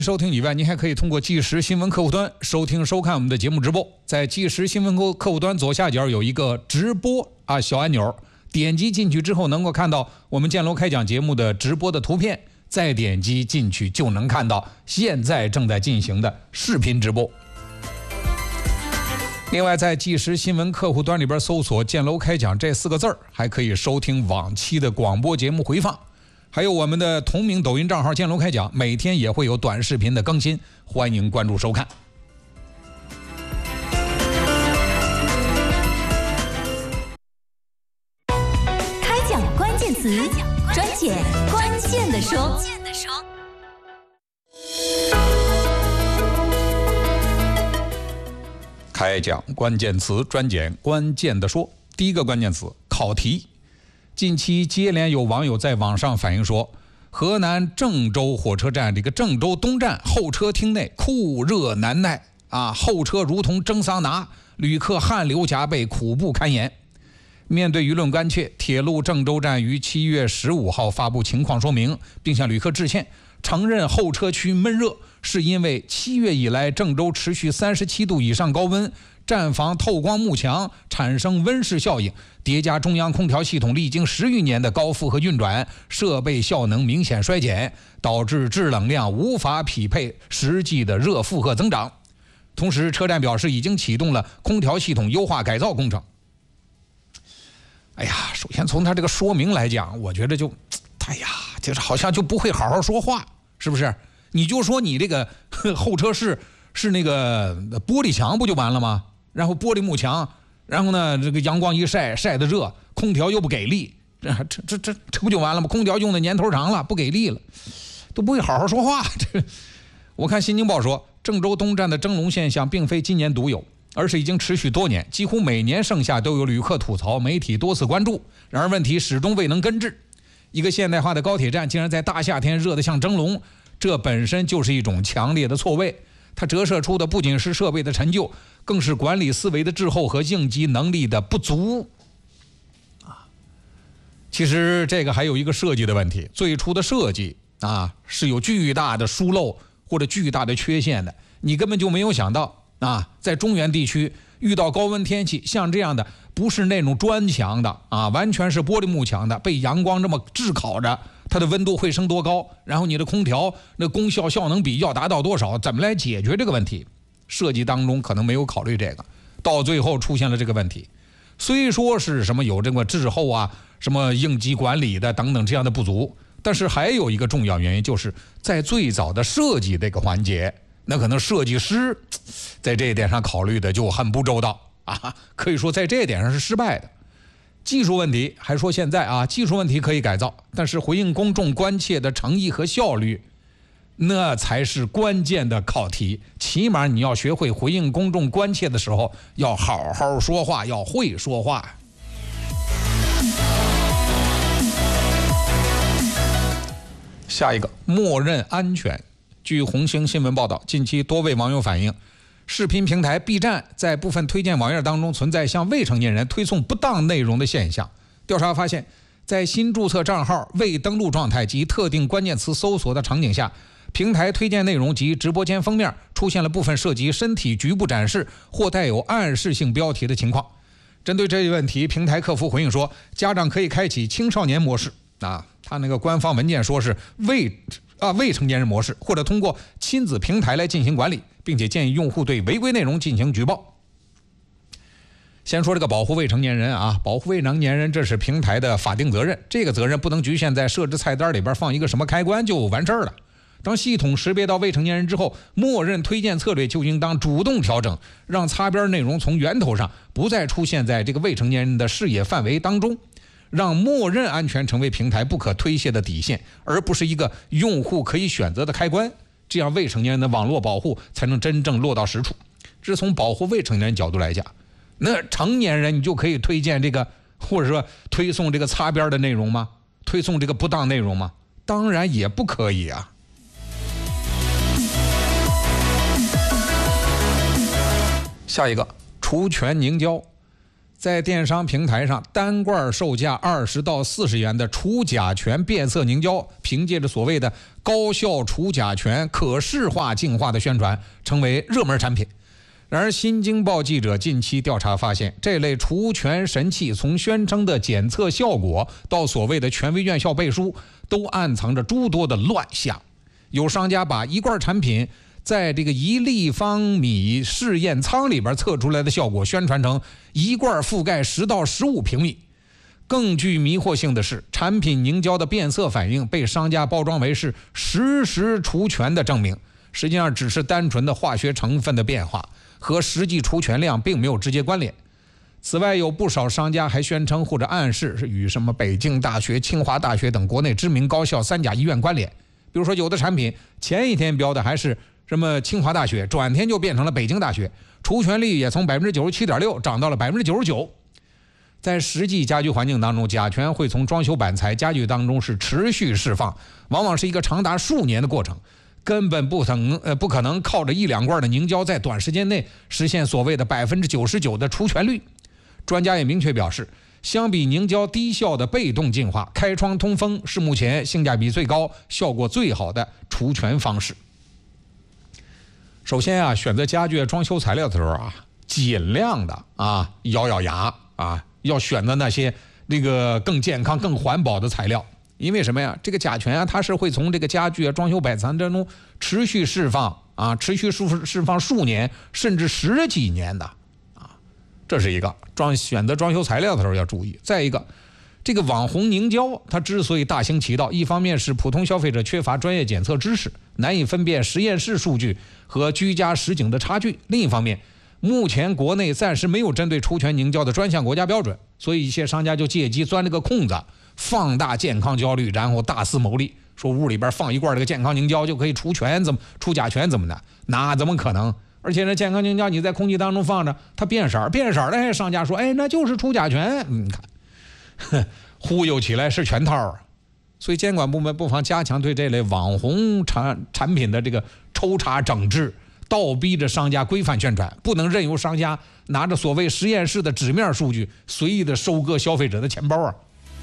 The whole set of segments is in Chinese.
收听以外，您还可以通过即时新闻客户端收听收看我们的节目直播。在即时新闻客户端左下角有一个直播小按钮，点击进去之后能够看到我们建楼开讲节目的直播的图片，再点击进去就能看到现在正在进行的视频直播。另外，在即时新闻客户端里边搜索“建楼开讲”这4个字儿，还可以收听往期的广播节目回放。还有我们的同名抖音账号建楼开讲，每天也会有短视频的更新，欢迎关注收看。 开讲关键词，专解关键的说。 开讲关键词，专解关键的说。第一个关键词，考题。近期接连有网友在网上反映说，河南郑州火车站这个郑州东站候车厅内酷热难耐候车如同蒸桑拿，旅客汗流浃背，苦不堪言。面对舆论关切，铁路郑州站于7月15号发布情况说明，并向旅客致歉，承认候车区闷热是因为7月以来郑州持续37度以上高温，站房透光幕墙产生温室效应，叠加中央空调系统历经10余年的高负荷运转，设备效能明显衰减，导致制冷量无法匹配实际的热负荷增长。同时，车站表示已经启动了空调系统优化改造工程。首先从他这个说明来讲，我觉得就是好像就不会好好说话，是不是？你就说你这个候车室是那个玻璃墙不就完了吗？然后玻璃幕墙，然后呢这个阳光一晒得热，空调又不给力，这不就完了吗？空调用的年头长了，不给力了，都不会好好说话。我看新京报说，郑州东站的蒸笼现象并非今年独有，而是已经持续多年，几乎每年盛夏都有旅客吐槽，媒体多次关注，然而问题始终未能根治。一个现代化的高铁站竟然在大夏天热得像蒸笼，这本身就是一种强烈的错位。它折射出的不仅是设备的陈旧，更是管理思维的滞后和应急能力的不足。其实这个还有一个设计的问题，最初的设计是有巨大的疏漏或者巨大的缺陷的，你根本就没有想到在中原地区遇到高温天气，像这样的不是那种砖墙的完全是玻璃幕墙的，被阳光这么炙烤着，它的温度会升多高，然后你的空调那功效效能比要达到多少，怎么来解决这个问题？设计当中可能没有考虑这个，到最后出现了这个问题。虽说是什么有这个滞后什么应急管理的等等这样的不足，但是还有一个重要原因，就是在最早的设计这个环节，那可能设计师在这一点上考虑的就很不周到可以说在这一点上是失败的。技术问题还说现在技术问题可以改造，但是回应公众关切的诚意和效率，那才是关键的考题。起码你要学会回应公众关切的时候，要好好说话，要会说话。下一个，默认安全。据红星新闻报道，近期多位网友反映，视频平台 B 站在部分推荐网页当中存在向未成年人推送不当内容的现象。调查发现，在新注册账号未登录状态及特定关键词搜索的场景下，平台推荐内容及直播间封面出现了部分涉及身体局部展示或带有暗示性标题的情况。针对这一问题，平台客服回应说，家长可以开启青少年模式他那个官方文件说是未成年人模式，或者通过亲子平台来进行管理，并且建议用户对违规内容进行举报。先说这个保护未成年人保护未成年人这是平台的法定责任，这个责任不能局限在设置菜单里边放一个什么开关就完事儿了。当系统识别到未成年人之后，默认推荐策略就应当主动调整，让擦边内容从源头上不再出现在这个未成年人的视野范围当中，让默认安全成为平台不可推卸的底线，而不是一个用户可以选择的开关。这样未成年人的网络保护才能真正落到实处。这是从保护未成年人角度来讲，那成年人你就可以推荐这个，或者说推送这个擦边的内容吗？推送这个不当内容吗？当然也不可以下一个，除权凝胶。 在电商平台上，单罐售价20到40元的除甲醛变色凝胶，凭借着所谓的高效除甲醛、可视化净化的宣传，成为热门产品。然而，新京报记者近期调查发现，这类除醛神器从宣称的检测效果到所谓的权威院校背书，都暗藏着诸多的乱象。有商家把一罐产品在这个1立方米试验仓里边测出来的效果宣传成一罐覆盖10到15平米。更具迷惑性的是，产品凝胶的变色反应被商家包装为是实时除醛的证明，实际上只是单纯的化学成分的变化，和实际除醛量并没有直接关联。此外，有不少商家还宣称或者暗示是与什么北京大学、清华大学等国内知名高校3甲医院关联。比如说，有的产品前一天标的还是什么清华大学，转天就变成了北京大学，除醛率也从 97.6% 涨到了 99%。在实际家居环境当中，甲醛会从装修板材、家具当中是持续释放，往往是一个长达数年的过程，根本不可能靠着1-2罐的凝胶在短时间内实现所谓的 99% 的除醛率。专家也明确表示，相比凝胶低效的被动净化，开窗通风是目前性价比最高、效果最好的除醛方式。首先选择家具装修材料的时候尽量的咬咬牙要选择那些更健康、更环保的材料。因为什么呀？这个甲醛它是会从这个家具装修板材当中持续释放释放数年甚至10几年的这是一个选择装修材料的时候要注意。再一个，这个网红凝胶它之所以大行其道，一方面是普通消费者缺乏专业检测知识，难以分辨实验室数据和居家实景的差距；另一方面，目前国内暂时没有针对除醛凝胶的专项国家标准，所以一些商家就借机钻这个空子，放大健康焦虑，然后大肆牟利，说屋里边放一罐这个健康凝胶就可以除醛，除甲醛怎么的？那怎么可能？而且呢，健康凝胶你在空气当中放着，它变色的，商家说，那就是除甲醛，你看，忽悠起来是全套。所以监管部门不妨加强对这类网红产品的这个抽查整治，倒逼着商家规范宣传，不能任由商家拿着所谓实验室的纸面数据随意的收割消费者的钱包。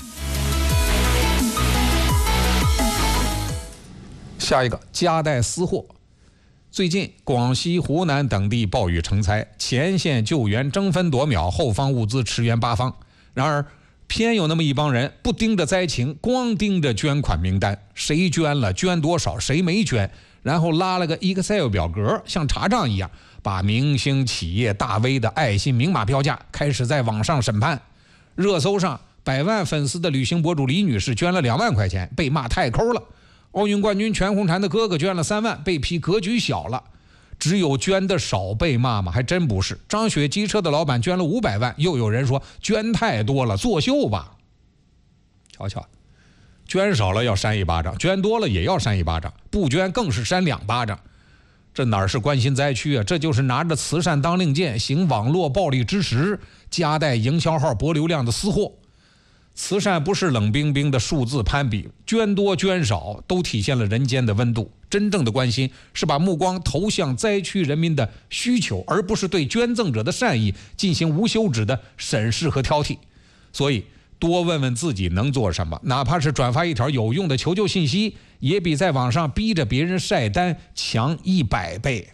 下一个，夹带私货。最近，广西、湖南等地暴雨成灾，前线救援争分夺秒，后方物资驰援八方。然而，偏有那么一帮人不盯着灾情，光盯着捐款名单，谁捐了、捐多少、谁没捐，然后拉了个 Excel 表格，像查账一样，把明星、企业、大 V 的爱心明码标价，开始在网上审判。热搜上100万粉丝的旅行博主李女士捐了2万块钱，被骂太抠了。奥运冠军全红婵的哥哥捐了3万，被批格局小了。只有捐的少被骂吗？还真不是。张雪机车的老板捐了500万，又有人说捐太多了，作秀吧。瞧瞧，捐少了要扇一巴掌，捐多了也要扇一巴掌，不捐更是扇2巴掌。这哪是关心灾区啊？这就是拿着慈善当令箭，行网络暴力之实，夹带营销号博流量的私货。慈善不是冷冰冰的数字攀比，捐多捐少都体现了人间的温度。真正的关心是把目光投向灾区人民的需求，而不是对捐赠者的善意进行无休止的审视和挑剔。所以多问问自己能做什么，哪怕是转发一条有用的求救信息，也比在网上逼着别人晒单强100倍。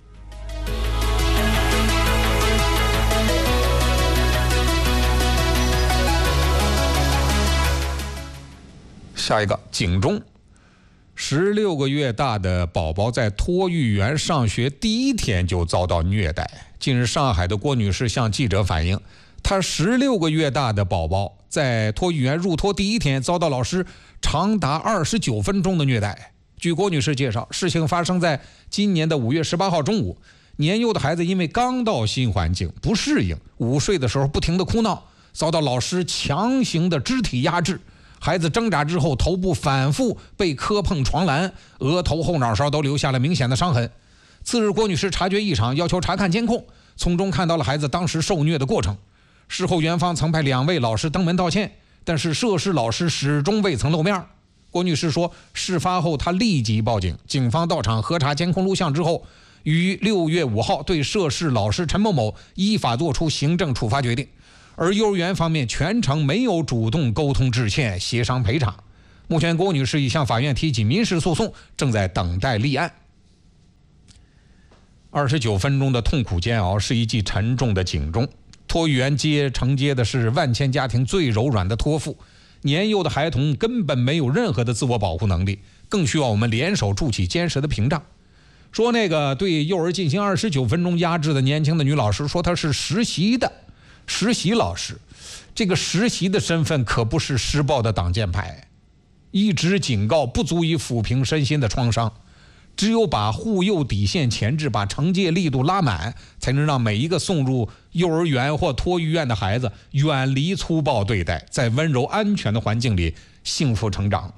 下一个，警钟。16个月大的宝宝在托育园上学第一天就遭到虐待。近日，上海的郭女士向记者反映，她16个月大的宝宝在托育园入托第一天遭到老师长达29分钟的虐待。据郭女士介绍，事情发生在今年的5月18号中午。年幼的孩子因为刚到新环境不适应，午睡的时候不停地哭闹，遭到老师强行的肢体压制。孩子挣扎之后，头部反复被磕碰床栏，额头、后脑勺都留下了明显的伤痕。次日，郭女士察觉异常，要求查看监控，从中看到了孩子当时受虐的过程。事后，园方曾派2位老师登门道歉，但是涉事老师始终未曾露面。郭女士说，事发后她立即报警，警方到场核查监控录像之后，于6月5号对涉事老师陈某某依法作出行政处罚决定。 而幼儿园方面全程没有主动沟通致歉、协商赔偿。目前郭女士已向法院提起民事诉讼，正在等待立案。29分钟的痛苦煎熬是一记沉重的警钟。托育员承接的是万千家庭最柔软的托付，年幼的孩童根本没有任何的自我保护能力，更需要我们联手筑起坚实的屏障。说那个对幼儿进行29分钟压制的年轻的女老师，说她是实习老师，这个实习的身份可不是施暴的挡箭牌，一纸警告不足以抚平身心的创伤，只有把护幼底线前置，把惩戒力度拉满，才能让每一个送入幼儿园或托育院的孩子远离粗暴对待，在温柔安全的环境里幸福成长。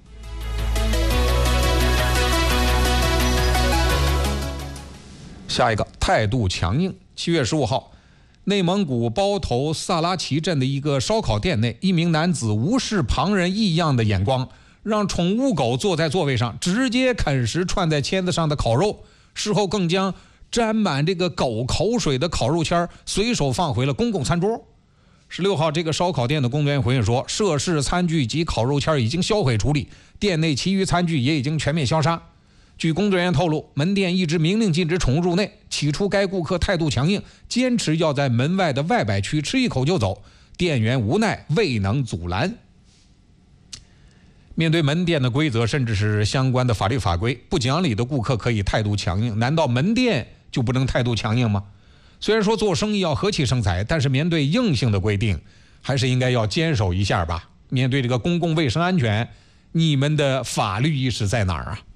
下一个，态度强硬。7月15号，内蒙古包头萨拉齐镇的一个烧烤店内，一名男子无视旁人异样的眼光，让宠物狗坐在座位上，直接啃食串在签子上的烤肉，事后更将沾满这个狗口水的烤肉签随手放回了公共餐桌。16号，这个烧烤店的工作人员回应说，涉事餐具及烤肉签已经销毁处理，店内其余餐具也已经全面消杀。据工作人员透露，门店一直明令禁止宠物入内，起初该顾客态度强硬，坚持要在门外的外摆区吃一口就走，店员无奈未能阻拦。面对门店的规则，甚至是相关的法律法规，不讲理的顾客可以态度强硬，难道门店就不能态度强硬吗？虽然说做生意要和气生财，但是面对硬性的规定，还是应该要坚守一下吧。面对这个公共卫生安全，你们的法律意识在哪儿啊？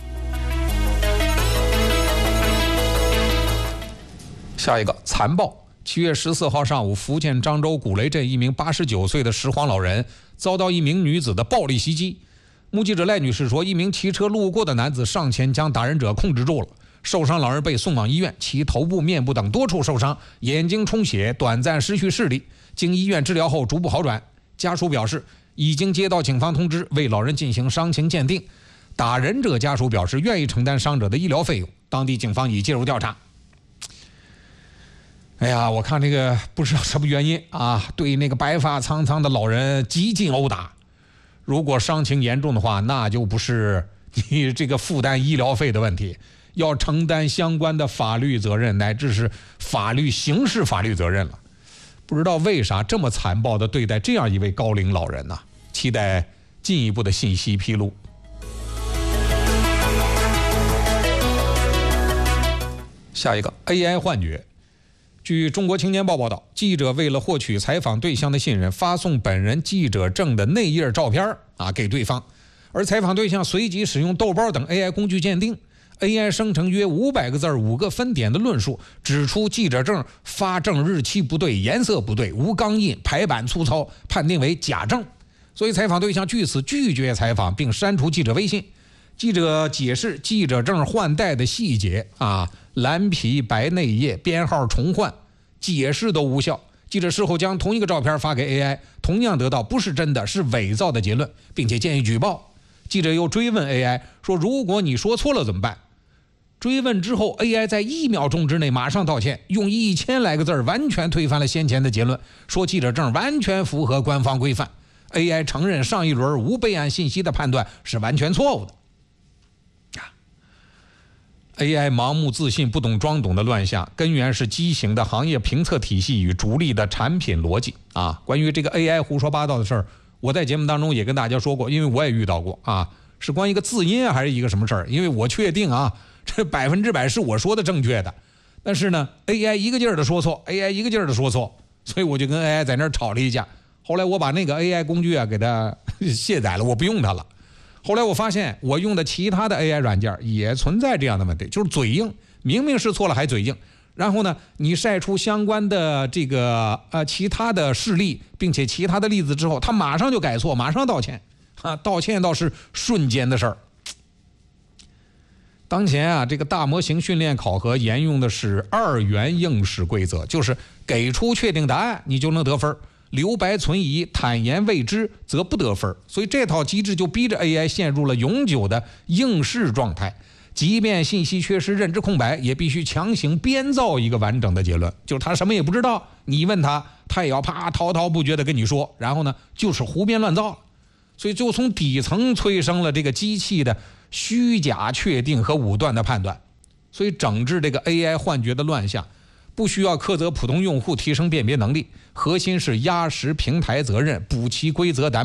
下一个，残暴。7月14号上午，福建漳州古雷镇一名89岁的拾荒老人遭到一名女子的暴力袭击。目击者赖女士说，一名骑车路过的男子上前将打人者控制住了，受伤老人被送往医院，其头部、面部等多处受伤，眼睛充血，短暂失去视力，经医院治疗后逐步好转。家属表示，已经接到警方通知，为老人进行伤情鉴定。打人者家属表示愿意承担伤者的医疗费用，当地警方已介入调查。哎呀，我看这个不知道什么原因啊，对那个白发苍苍的老人激进殴打。如果伤情严重的话，那就不是你这个负担医疗费的问题，要承担相关的法律责任，乃至是刑事法律责任了。不知道为啥这么残暴的对待这样一位高龄老人呢？期待进一步的信息披露。下一个， AI 幻觉。据中国青年报报道，记者为了获取采访对象的信任，发送本人记者证的内页照片给对方，而采访对象随即使用豆包等 AI 工具鉴定， AI 生成约500个字5个分点的论述，指出记者证发证日期不对，颜色不对，无钢印，排版粗糙，判定为假证。所以采访对象据此拒绝采访，并删除记者微信。记者解释记者证换代的细节蓝皮白内页，编号重换，解释都无效。记者事后将同一个照片发给 AI， 同样得到不是真的，是伪造的结论，并且建议举报。记者又追问 AI 说，如果你说错了怎么办？追问之后， AI 在1秒钟之内马上道歉，用1000来个字完全推翻了先前的结论，说记者证完全符合官方规范。 AI 承认上一轮无备案信息的判断是完全错误的。AI 盲目自信、不懂装懂的乱象，根源是畸形的行业评测体系与逐利的产品逻辑关于这个 AI 胡说八道的事儿，我在节目当中也跟大家说过，因为我也遇到过是关于一个字音还是一个什么事儿？因为我确定这100%是我说的正确的，但是呢 AI 一个劲儿的说错 ，AI 一个劲儿的说错，所以我就跟 AI 在那儿吵了一架。后来我把那个 AI 工具给它卸载了，我不用它了。后来我发现我用的其他的 AI 软件也存在这样的问题，就是嘴硬，明明是错了还嘴硬。然后呢，你晒出相关的这个其他的事例，并且其他的例子之后，他马上就改错，马上道歉道歉倒是瞬间的事儿。当前这个大模型训练考核沿用的是2元应试规则，就是给出确定答案你就能得分，留白存疑，坦言未知则不得分。所以这套机制就逼着 AI 陷入了永久的应试状态，即便信息缺失、认知空白，也必须强行编造一个完整的结论，就是他什么也不知道，你问他他也要啪滔滔不绝的跟你说，然后呢就是胡编乱造了。所以就从底层催生了这个机器的虚假确定和武断的判断。所以整治这个 AI 幻觉的乱象，不需要苛责普通用户提升辨别能力，核心是压实平台责任，补齐规则